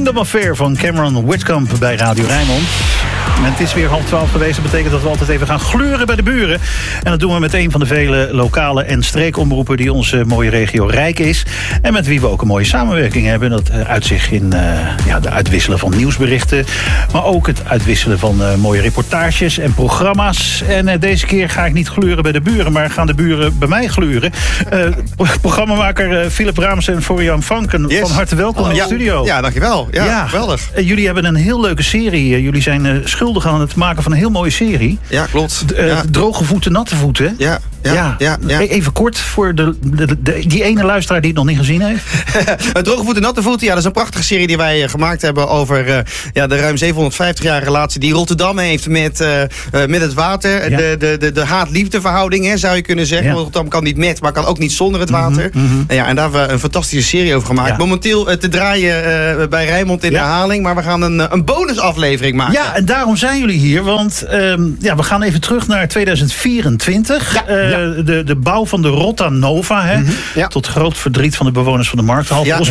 Kingdom Affair van Cameron Whitcomb bij Radio Rijnmond. En het is weer 11:30 geweest. Dat betekent dat we altijd even gaan gluren bij de buren. En dat doen we met een van de vele lokale en streekomroepen die onze mooie regio rijk is. En met wie we ook een mooie samenwerking hebben. Dat uitzicht in de uitwisselen van nieuwsberichten. Maar ook het uitwisselen van mooie reportages en programma's. En deze keer ga ik niet gluren bij de buren, maar gaan de buren bij mij gluren. Programmamaker Philip Raams en Florian Vanken, van harte welkom in de studio. Ja, dankjewel. Ja, geweldig. Jullie hebben een heel leuke serie. Jullie zijn schuldig aan het maken van een heel mooie serie. Ja, klopt. Droge voeten, natte voeten. Ja. Even kort voor die ene luisteraar die het nog niet gezien heeft. Droge voeten, natte voeten. Ja, dat is een prachtige serie die wij gemaakt hebben over de ruim 750-jarige relatie die Rotterdam heeft met het water. Ja. De haat-liefde verhouding, zou je kunnen zeggen. Ja. Rotterdam kan niet met, maar kan ook niet zonder het water. En daar hebben we een fantastische serie over gemaakt. Ja. Momenteel te draaien bij Rijnmond in de herhaling. Maar we gaan een bonusaflevering maken. Ja, en daarom zijn jullie hier. Want we gaan even terug naar 2024. De bouw van de Rotta Nova. Hè? Tot groot verdriet van de bewoners van de Markthal. Ja,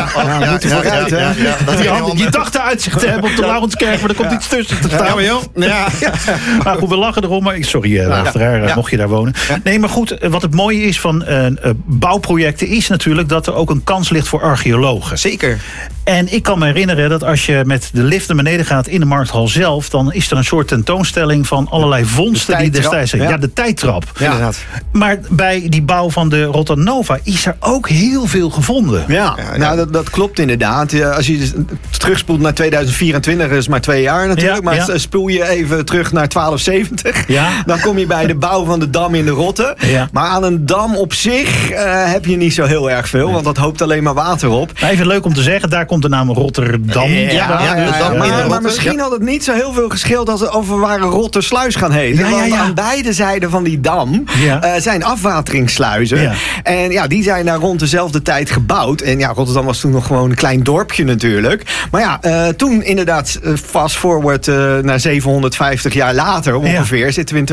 je dacht de uitzicht te hebben op de Laurenskerk, maar er komt iets tussen te staan. Maar goed, we lachen erom. Maar sorry, luisteraar, mocht je daar wonen. Ja. Nee, maar goed, wat het mooie is van bouwprojecten is natuurlijk dat er ook een kans ligt voor archeologen. Zeker. En ik kan me herinneren dat als je met de lift naar beneden gaat in de Markthal zelf, dan is er een soort tentoonstelling van allerlei vondsten die destijds zijn. Ja, de tijdtrap. Ja. Maar bij die bouw van de Rotta Nova is er ook heel veel gevonden. Ja, nou, dat klopt inderdaad. Als je terugspoelt naar 2024, is maar 2 jaar natuurlijk. Maar spoel je even terug naar 1270. Ja. Dan kom je bij de bouw van de dam in de Rotte. Ja. Maar aan een dam op zich heb je niet zo heel erg veel. Want dat hoopt alleen maar water op. Maar even leuk om te zeggen, daar komt de naam Rotterdam. Maar misschien had het niet zo heel veel gescheeld als we waren Rottersluis gaan heten. Want aan beide zijden van die dam zijn afwateringssluizen. Ja. En die zijn daar rond dezelfde tijd gebouwd. En Rotterdam was toen nog gewoon een klein dorpje natuurlijk. Maar toen inderdaad fast forward naar 750 jaar later ongeveer, zitten we in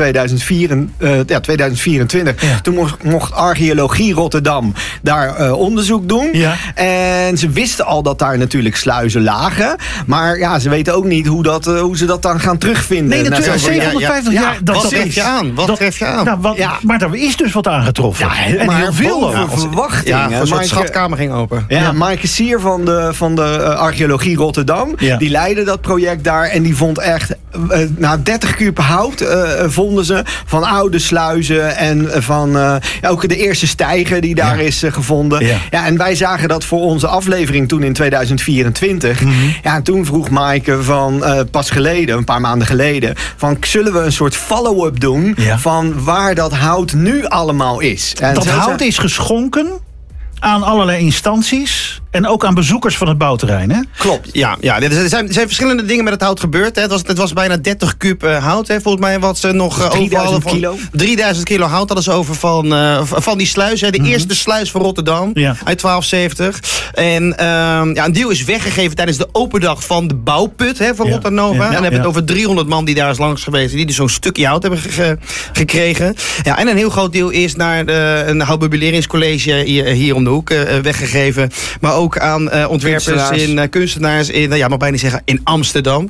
2024. Ja. Toen mocht Archeologie Rotterdam daar onderzoek doen. Ja. En ze wisten al dat daar natuurlijk sluizen lagen. Maar ze weten ook niet hoe ze dat dan gaan terugvinden. Nee, natuurlijk. 750 jaar. Wat tref je aan? Maar daar is dus wat aangetroffen. Ja, en heel veel verwachtingen. Een soort schatkamer ging open. Maaike Sier van de Archeologie Rotterdam, die leidde dat project daar. En die vond echt 30 kuub hout vonden ze van oude sluizen en van ook de eerste steiger die daar is gevonden. Ja, en wij zagen dat voor onze aflevering toen in 2024. En toen vroeg Maaike van pas geleden, een paar maanden geleden, van zullen we een soort follow-up doen van waar dat hout nu allemaal is. En dat hout is geschonken aan allerlei instanties en ook aan bezoekers van het bouwterrein, hè? Klopt, ja. Er zijn verschillende dingen met het hout gebeurd. Hè. Het was bijna 30 kuub hout, hè, volgens mij, wat ze nog 3000 kilo. 3000 kilo hout hadden ze over van die sluis. Hè. De eerste sluis van Rotterdam uit 1270. En een deel is weggegeven tijdens de open dag van de bouwput van Rotta Nova. En dan hebben we het over 300 man die daar is langs geweest, die dus zo'n stukje hout hebben gekregen. Ja, en een heel groot deel is naar een houtmeubileringscollege hier om de hoek weggegeven. Maar ook aan ontwerpers kunstenaars in, mag bijna zeggen, in Amsterdam.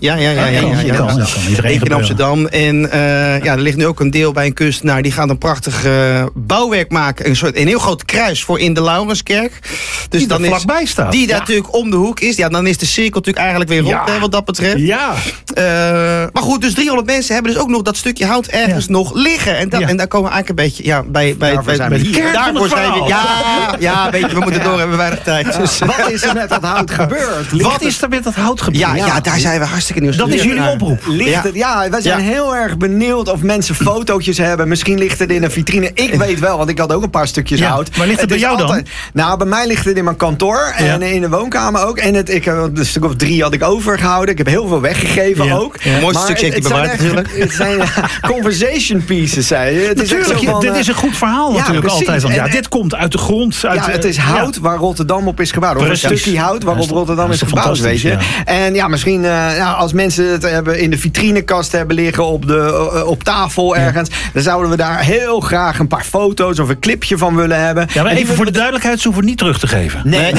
In Amsterdam. En er ligt nu ook een deel bij een kunstenaar. Die gaat een prachtig bouwwerk maken. Een heel groot kruis voor in de Laurenskerk. Dus die dan er vlakbij staat. Die daar natuurlijk om de hoek is. Ja, dan is de cirkel natuurlijk eigenlijk weer rond, wat dat betreft. Ja. Maar goed, dus 300 mensen hebben dus ook nog dat stukje hout ergens nog liggen. En daar komen we eigenlijk een beetje bij de kern. Daarvoor zijn we. Weet je, we moeten door, hebben weinig tijd. Dus, wat is er met dat hout gebeurd? Wat is er met dat hout gebeurd? Ja, daar zijn we hartstikke nieuwsgierig. Dat is jullie oproep. Wij zijn heel erg benieuwd of mensen fotootjes hebben. Misschien ligt het in een vitrine. Ik weet wel, want ik had ook een paar stukjes hout. Maar ligt het bij jou dan? Nou, bij mij ligt het in mijn kantoor en in de woonkamer ook. En ik heb een stuk of 3 had ik overgehouden. Ik heb heel veel weggegeven ook. Mooiste stuk check bewaard natuurlijk. Het zijn conversation pieces, zei je. Het is natuurlijk, van, dit is een goed verhaal natuurlijk precies. altijd. Want dit komt uit de grond. Het is hout waar Rotterdam op is gebouwd. Of een stukje hout waarop Rotterdam is gebouwd, weet je. Ja. En misschien als mensen het hebben in de vitrinekast hebben liggen op tafel ergens, dan zouden we daar heel graag een paar foto's of een clipje van willen hebben. Ja, maar even voor de duidelijkheid, ze hoeven het niet terug te geven. Nee,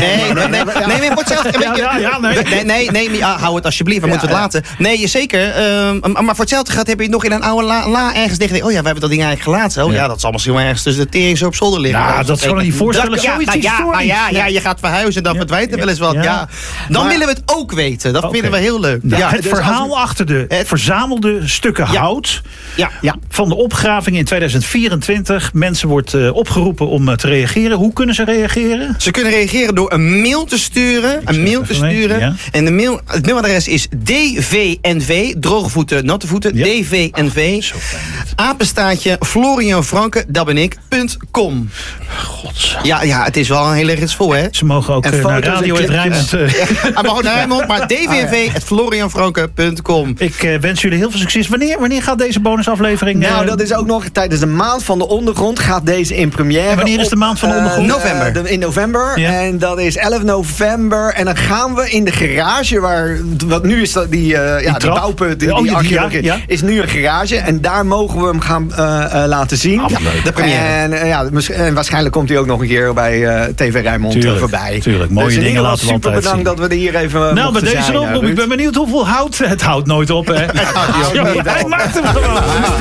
hou het alsjeblieft, we moeten het laten. Nee, zeker. Maar voor hetzelfde gaat heb je het nog in een oude la ergens dicht. Oh ja, we hebben dat ding eigenlijk gelaten. Oh ja, dat zal misschien wel ergens tussen de tering zo op zolder liggen. Ja, dat zou je niet voorstellen. Je gaat verhuizen en dan verdwijnt er wel eens wat. Ja. Dan willen we het ook weten. Dat vinden we heel leuk. Het verhaal achter de verzamelde stukken hout van de opgraving in 2024. Mensen wordt opgeroepen om te reageren. Hoe kunnen ze reageren? Ze kunnen reageren door een mail te sturen. En het mailadres is dvnv, droge voeten, natte voeten, dvnv, apenstaartje, FlorianFranke.com. Ja, het is wel een hele ritsvol, hè? Ze mogen ook naar Radio Het Rijnmond. Hij mag ook naar Rijnmond, maar dvnv@florianfranke.com. Ik wens jullie heel veel succes. Wanneer gaat deze bonusaflevering? Nou, dat is ook nog tijdens de maand van de ondergrond gaat deze in première. En wanneer is de maand van de ondergrond? November. In november. Ja. En dat is 11 november. En dan gaan we in de garage wat nu is dat die bouwput, is nu een garage. En daar mogen we hem gaan laten zien. De première. En waarschijnlijk komt hij ook nog een keer bij TV Rijnmond voorbij. Tuurlijk, mooie dingen laten we altijd zien. Super bedankt dat we er hier even bij deze oproep. Ik ben benieuwd hoeveel hout. Het houdt nooit op, hè? Hij maakt hem gewoon.